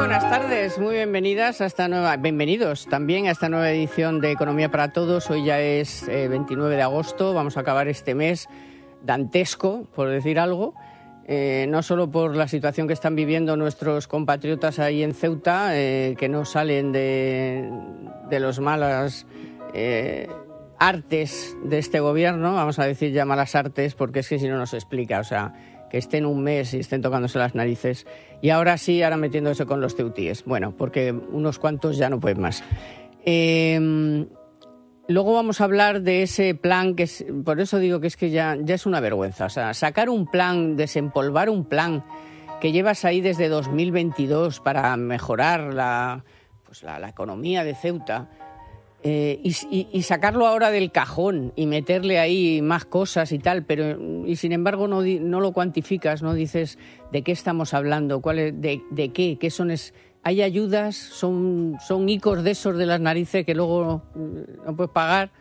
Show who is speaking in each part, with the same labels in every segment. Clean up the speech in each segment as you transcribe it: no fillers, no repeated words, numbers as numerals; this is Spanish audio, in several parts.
Speaker 1: buenas tardes, muy bienvenidos también a esta nueva edición de Economía para Todos. Hoy ya es 29 de agosto, vamos a acabar este mes dantesco, por decir algo, no solo por la situación que están viviendo nuestros compatriotas ahí en Ceuta, que no salen de los malas artes de este gobierno, vamos a decir ya malas artes, porque es que si no nos explica, o sea, que estén un mes y estén tocándose las narices y ahora metiéndose con los ceutíes. Bueno, porque unos cuantos ya no pueden más. Luego vamos a hablar de ese plan que es, por eso digo que es que ya es una vergüenza. O sea, sacar un plan, desempolvar un plan que llevas ahí desde 2022 para mejorar la economía de Ceuta. Y sacarlo ahora del cajón y meterle ahí más cosas y tal, y sin embargo no lo cuantificas, no dices de qué estamos hablando, de qué son. Hay ayudas, son icos de esos de las narices que luego no puedes pagar,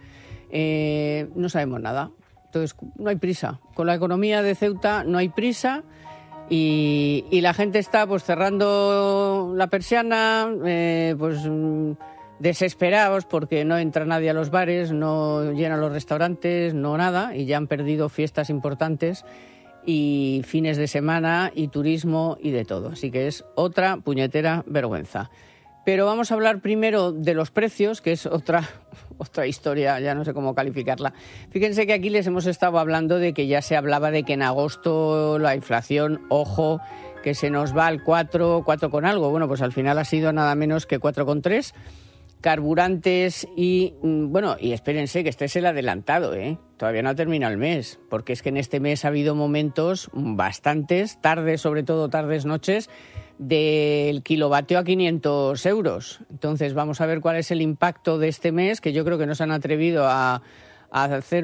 Speaker 1: no sabemos nada. Entonces no hay prisa, con la economía de Ceuta no hay prisa. Y la gente está pues cerrando la persiana, desesperados porque no entra nadie a los bares, no llenan los restaurantes, no nada, y ya han perdido fiestas importantes y fines de semana y turismo y de todo. Así que es otra puñetera vergüenza. Pero vamos a hablar primero de los precios, que es otra historia, ya no sé cómo calificarla. Fíjense que aquí les hemos estado hablando de que ya se hablaba de que en agosto la inflación, ojo, que se nos va al 4 con algo. Bueno, pues al final ha sido nada menos que 4,3. Carburantes y espérense que este es el adelantado, todavía no ha terminado el mes, porque es que en este mes ha habido momentos bastantes, tardes, sobre todo tardes, noches, del kilovatio a 500 euros. Entonces vamos a ver cuál es el impacto de este mes, que yo creo que no se han atrevido a hacer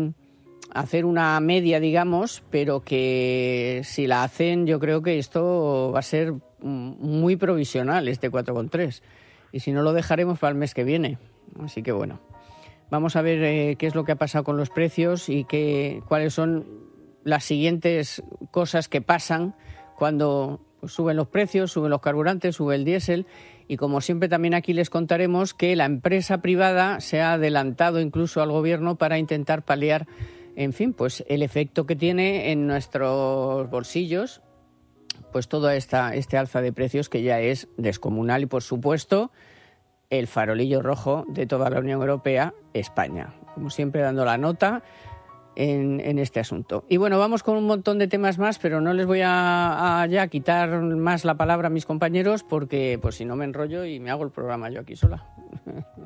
Speaker 1: una media, digamos, pero que si la hacen yo creo que esto va a ser muy provisional, este 4,3. Y si no, lo dejaremos para el mes que viene. Así que bueno, vamos a ver qué es lo que ha pasado con los precios y cuáles son las siguientes cosas que pasan cuando suben los precios, suben los carburantes, sube el diésel. Y como siempre también aquí les contaremos que la empresa privada se ha adelantado incluso al gobierno para intentar paliar, en fin, pues el efecto que tiene en nuestros bolsillos pues todo este alza de precios que ya es descomunal y, por supuesto, el farolillo rojo de toda la Unión Europea, España. Como siempre, dando la nota en este asunto. Y bueno, vamos con un montón de temas más, pero no les voy a ya quitar más la palabra a mis compañeros porque pues si no me enrollo y me hago el programa yo aquí sola.